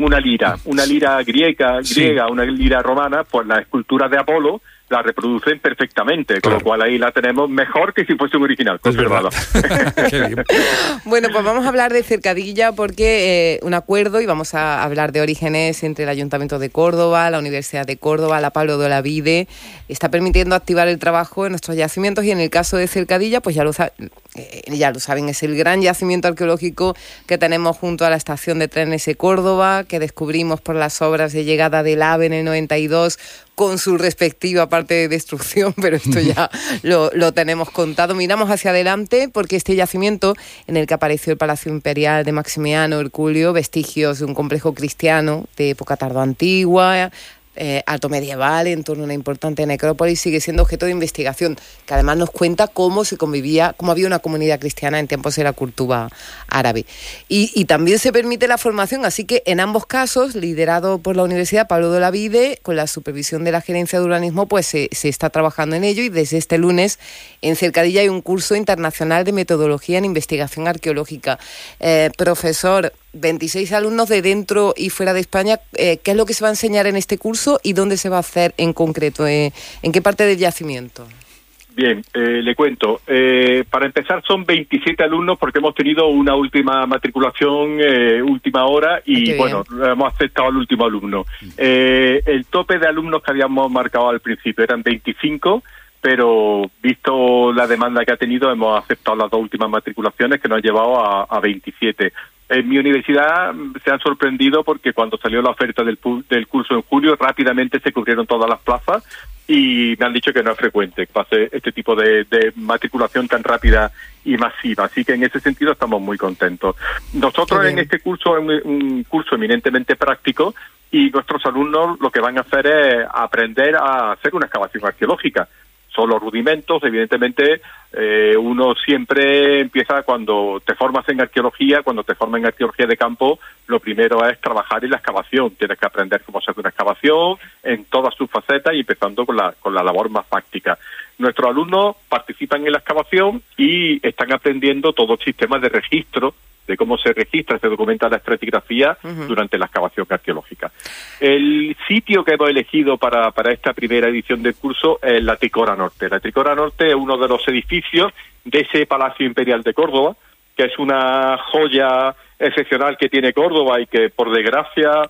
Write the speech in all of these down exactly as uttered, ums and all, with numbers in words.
una lira, una lira griega, griega, sí. Una lira romana, pues las esculturas de Apolo la reproducen perfectamente, claro. Con lo cual ahí la tenemos mejor que si fuese un original, conservada. Bueno, pues vamos a hablar de Cercadilla porque eh, un acuerdo, y vamos a hablar de orígenes entre el Ayuntamiento de Córdoba, la Universidad de Córdoba, la Pablo de Olavide, está permitiendo activar el trabajo en nuestros yacimientos, y en el caso de Cercadilla, pues ya lo, eh, ya lo saben, es el gran yacimiento arqueológico que tenemos junto a la estación de trenes de Córdoba, que descubrimos por las obras de llegada del AVE en el noventa y dos, con su respectiva parte de destrucción, pero esto ya lo, lo tenemos contado. Miramos hacia adelante porque este yacimiento en el que apareció el Palacio Imperial de Maximiano Herculio, vestigios de un complejo cristiano de época tardoantigua, Eh, alto medieval, en torno a una importante necrópolis, sigue siendo objeto de investigación, que además nos cuenta cómo se convivía, cómo había una comunidad cristiana en tiempos de la cultura árabe. Y, y también se permite la formación, así que en ambos casos, liderado por la Universidad Pablo de Olavide, con la supervisión de la Gerencia de Urbanismo, pues se, se está trabajando en ello, y desde este lunes en Cercadilla hay un curso internacional de metodología en investigación arqueológica. Eh, profesor, veintiséis alumnos de dentro y fuera de España, eh, ¿qué es lo que se va a enseñar en este curso y dónde se va a hacer en concreto? Eh, ¿En qué parte del yacimiento? Bien, eh, le cuento. Eh, para empezar, son veintisiete alumnos porque hemos tenido una última matriculación, eh, última hora, y bueno, hemos aceptado al último alumno. Eh, el tope de alumnos que habíamos marcado al principio eran veinticinco, pero visto la demanda que ha tenido, hemos aceptado las dos últimas matriculaciones, que nos han llevado a, a veintisiete. En mi universidad se han sorprendido porque cuando salió la oferta del, del curso en julio, rápidamente se cubrieron todas las plazas, y me han dicho que no es frecuente que pase este tipo de, de matriculación tan rápida y masiva. Así que en ese sentido estamos muy contentos. Nosotros en este curso es un, un curso eminentemente práctico, y nuestros alumnos lo que van a hacer es aprender a hacer una excavación arqueológica. Son los rudimentos, evidentemente. Eh, uno siempre empieza cuando te formas en arqueología, cuando te formas en arqueología de campo, lo primero es trabajar en la excavación. Tienes que aprender cómo se hace una excavación en todas sus facetas, y empezando con la, con la labor más práctica. Nuestros alumnos participan en la excavación y están aprendiendo todo el sistema de registro, de cómo se registra, se documenta la estratigrafía uh-huh. durante la excavación arqueológica. El sitio que hemos elegido para, para esta primera edición del curso es la Tricora Norte. La Tricora Norte es uno de los edificios de ese Palacio Imperial de Córdoba, que es una joya excepcional que tiene Córdoba y que, por desgracia,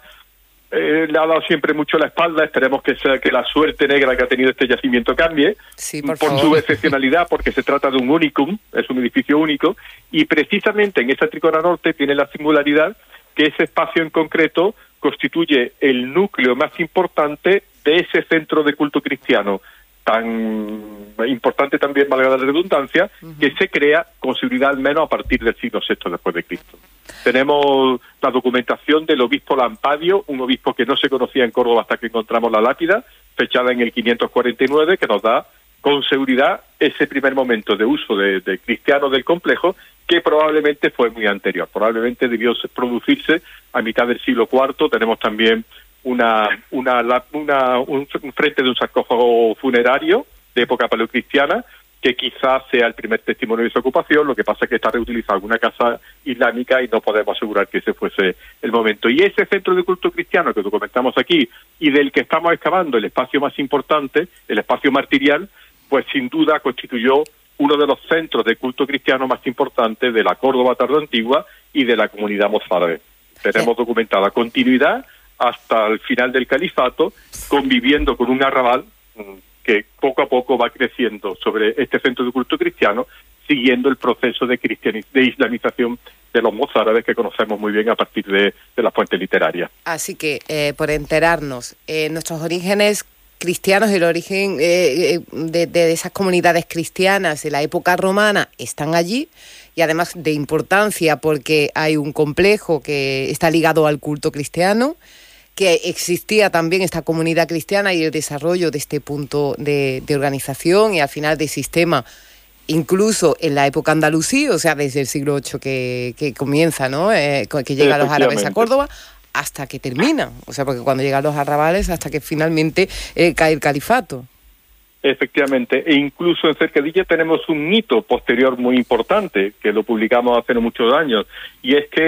Eh, le ha dado siempre mucho la espalda. Esperemos que sea que la suerte negra que ha tenido este yacimiento cambie, sí, por, por su excepcionalidad, porque se trata de un unicum, es un edificio único, y precisamente en esa Tricora Norte tiene la singularidad que ese espacio en concreto constituye el núcleo más importante de ese centro de culto cristiano, tan importante también, valga la redundancia, uh-huh. que se crea con seguridad al menos a partir del siglo sexto después de Cristo. Tenemos la documentación del obispo Lampadio, un obispo que no se conocía en Córdoba hasta que encontramos la lápida, fechada en el quinientos cuarenta y nueve, que nos da con seguridad ese primer momento de uso de, de cristianos del complejo, que probablemente fue muy anterior, probablemente debió producirse a mitad del siglo cuarto. Tenemos también una, una, una un, un frente de un sarcófago funerario de época paleocristiana, que quizás sea el primer testimonio de su ocupación. Lo que pasa es que está reutilizado en una casa islámica y no podemos asegurar que ese fuese el momento. Y ese centro de culto cristiano que documentamos aquí, y del que estamos excavando el espacio más importante, el espacio martirial, pues sin duda constituyó uno de los centros de culto cristiano más importantes de la Córdoba tardoantigua y de la comunidad mozárabe. Tenemos documentada continuidad hasta el final del califato, conviviendo con un arrabal que poco a poco va creciendo sobre este centro de culto cristiano, siguiendo el proceso de cristianiz- de islamización de los mozárabes que conocemos muy bien a partir de, de las fuentes literarias. Así que, eh, por enterarnos, eh, nuestros orígenes cristianos, el origen eh, de, de esas comunidades cristianas de la época romana están allí, y además de importancia porque hay un complejo que está ligado al culto cristiano, que existía también esta comunidad cristiana y el desarrollo de este punto de, de organización y al final de sistema, incluso en la época andalusí, o sea, desde el siglo ocho que, que comienza, ¿no? Eh, que llegan los árabes a Córdoba, hasta que termina. O sea, porque cuando llegan los arrabales, hasta que finalmente eh, cae el califato. Efectivamente, e incluso en Cercadilla tenemos un hito posterior muy importante, que lo publicamos hace no muchos años, y es que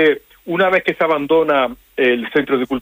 una vez que se abandona el centro de cultura